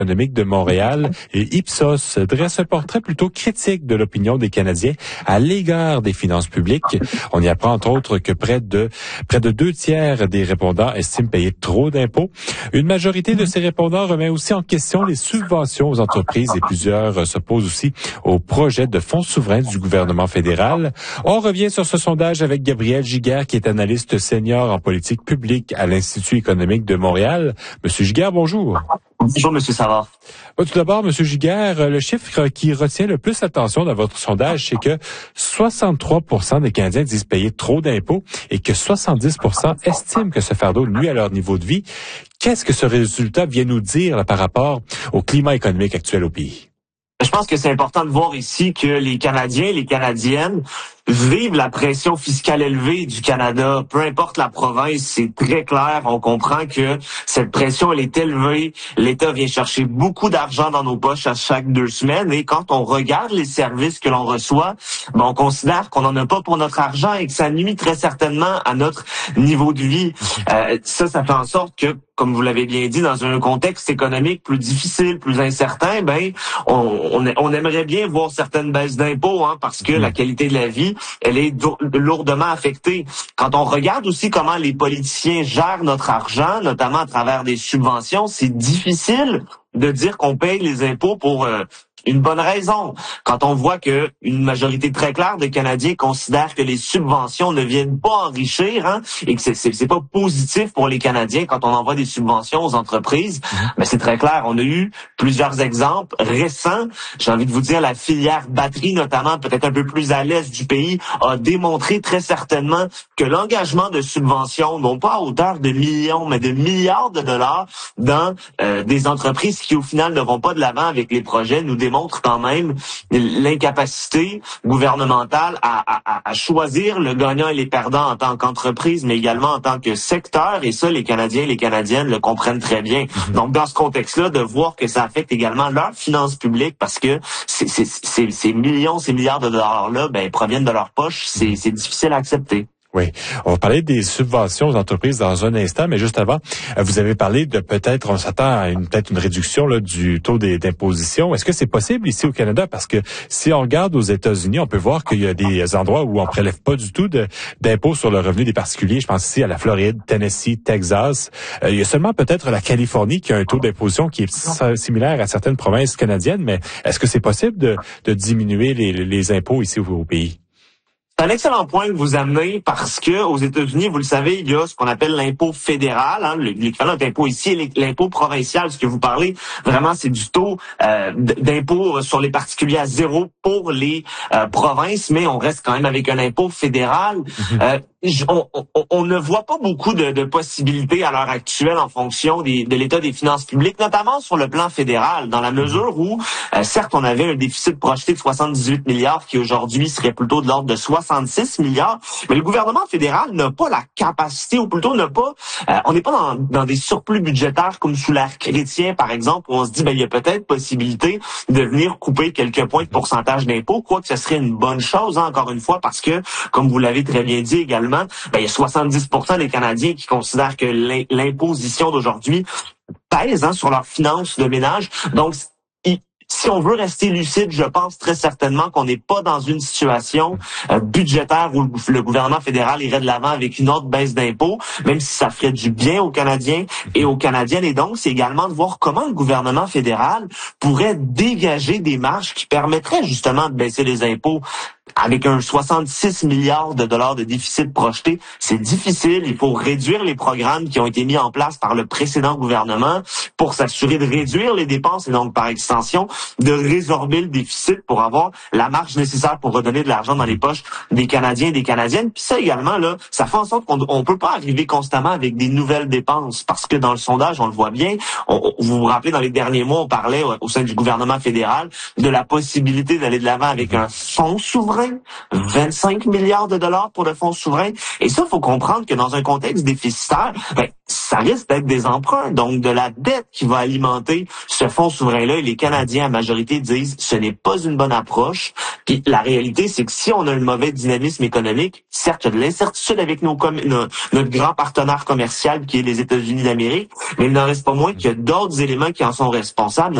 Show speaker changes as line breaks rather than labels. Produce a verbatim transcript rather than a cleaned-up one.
économique de Montréal et Ipsos dresse un portrait plutôt critique de l'opinion des Canadiens à l'égard des finances publiques. On y apprend entre autres que près de près de deux tiers des répondants estiment payer trop d'impôts. Une majorité de ces répondants remet aussi en question les subventions aux entreprises et plusieurs s'opposent aussi au projet de fonds souverains du gouvernement fédéral. On revient sur ce sondage avec Gabriel Giguère, qui est analyste senior en politique publique à l'Institut économique de Montréal. Monsieur Giguère, bonjour.
Bonjour, Monsieur Savard.
Tout d'abord, Monsieur Giguère, le chiffre qui retient le plus l'attention dans votre sondage, c'est que soixante-trois pour cent des Canadiens disent payer trop d'impôts et que soixante-dix pour cent estiment que ce fardeau nuit à leur niveau de vie. Qu'est-ce que ce résultat vient nous dire là, par rapport au climat économique actuel au pays?
Je pense que c'est important de voir ici que les Canadiens et les Canadiennes vivent la pression fiscale élevée du Canada. Peu importe la province, c'est très clair. On comprend que cette pression, elle est élevée. L'État vient chercher beaucoup d'argent dans nos poches à chaque deux semaines. Et quand on regarde les services que l'on reçoit, ben, on considère qu'on n'en a pas pour notre argent et que ça nuit très certainement à notre niveau de vie. Euh, ça, ça fait en sorte que, comme vous l'avez bien dit, dans un contexte économique plus difficile, plus incertain, ben on, on, on aimerait bien voir certaines baisses d'impôts, hein, parce que la qualité de la vie, elle est lourdement affectée. Quand on regarde aussi comment les politiciens gèrent notre argent, notamment à travers des subventions, c'est difficile de dire qu'on paye les impôts pour euh, une bonne raison. Quand on voit que une majorité très claire de Canadiens considèrent que les subventions ne viennent pas enrichir, hein, et que c'est, c'est, c'est pas positif pour les Canadiens quand on envoie des subventions aux entreprises, mmh. mais c'est très clair. On a eu plusieurs exemples récents. J'ai envie de vous dire, la filière batterie, notamment, peut-être un peu plus à l'est du pays, a démontré très certainement que l'engagement de subventions, non pas à hauteur de millions, mais de milliards de dollars dans euh, des entreprises qui, au final, ne vont pas de l'avant avec les projets, nous démontre quand même l'incapacité gouvernementale à, à, à choisir le gagnant et les perdants en tant qu'entreprise, mais également en tant que secteur. Et ça, les Canadiens et les Canadiennes le comprennent très bien. Mm-hmm. Donc, dans ce contexte-là, de voir que ça affecte également leurs finances publiques, parce que c'est, c'est, c'est, ces millions, ces milliards de dollars-là, ben, proviennent de leur poche, c'est, c'est difficile à accepter.
Oui, on va parler des subventions aux entreprises dans un instant, mais juste avant, vous avez parlé de peut-être, on s'attend à une, peut-être une réduction là, du taux des, d'imposition. Est-ce que c'est possible ici au Canada? Parce que si on regarde aux États-Unis, on peut voir qu'il y a des endroits où on prélève pas du tout de, d'impôts sur le revenu des particuliers. Je pense ici à la Floride, Tennessee, Texas. Euh, il y a seulement peut-être la Californie qui a un taux d'imposition qui est similaire à certaines provinces canadiennes, mais est-ce que c'est possible de, de diminuer les, les impôts ici au, au pays?
C'est un excellent point que vous amenez parce que aux États-Unis, vous le savez, il y a ce qu'on appelle l'impôt fédéral, hein, l'équivalent d'impôt ici, et l'impôt provincial. Ce que vous parlez, vraiment, c'est du taux euh, d'impôt sur les particuliers à zéro pour les euh, provinces, mais on reste quand même avec un impôt fédéral. Mm-hmm. Euh, On, on, on ne voit pas beaucoup de, de possibilités à l'heure actuelle en fonction des, de l'état des finances publiques, notamment sur le plan fédéral, dans la mesure où, euh, certes, on avait un déficit projeté de soixante-dix-huit milliards qui aujourd'hui serait plutôt de l'ordre de soixante-six milliards, mais le gouvernement fédéral n'a pas la capacité, ou plutôt n'a pas, euh, on n'est pas dans, dans des surplus budgétaires comme sous l'ère Chrétien, par exemple, où on se dit, ben, il y a peut-être possibilité de venir couper quelques points de pourcentage d'impôt, quoique ce serait une bonne chose, hein, encore une fois, parce que, comme vous l'avez très bien dit également, ben, il y a soixante-dix pour cent des Canadiens qui considèrent que l'imposition d'aujourd'hui pèse hein, sur leurs finances de ménage. Donc, si on veut rester lucide, je pense très certainement qu'on n'est pas dans une situation euh, budgétaire où le gouvernement fédéral irait de l'avant avec une autre baisse d'impôts, même si ça ferait du bien aux Canadiens et aux Canadiennes. Et donc, c'est également de voir comment le gouvernement fédéral pourrait dégager des marges qui permettraient justement de baisser les impôts. Avec un soixante-six milliards de dollars de déficit projeté, c'est difficile. Il faut réduire les programmes qui ont été mis en place par le précédent gouvernement pour s'assurer de réduire les dépenses et donc, par extension, de résorber le déficit pour avoir la marge nécessaire pour redonner de l'argent dans les poches des Canadiens et des Canadiennes. Puis ça également, là, ça fait en sorte qu'on on peut pas arriver constamment avec des nouvelles dépenses parce que dans le sondage, on le voit bien, on, vous vous rappelez, dans les derniers mois, on parlait au sein du gouvernement fédéral de la possibilité d'aller de l'avant avec un fonds souverain, vingt-cinq milliards de dollars pour le fonds souverain. Et ça, il faut comprendre que dans un contexte déficitaire, ben, ça risque d'être des emprunts, donc de la dette qui va alimenter ce fonds souverain-là. Et les Canadiens majorité disent ce n'est pas une bonne approche. Puis la réalité, c'est que si on a un mauvais dynamisme économique, certes, il y a de l'incertitude avec nos, com- nos notre grand partenaire commercial qui est les États-Unis d'Amérique, mais il n'en reste pas moins qu'il y a d'autres éléments qui en sont responsables,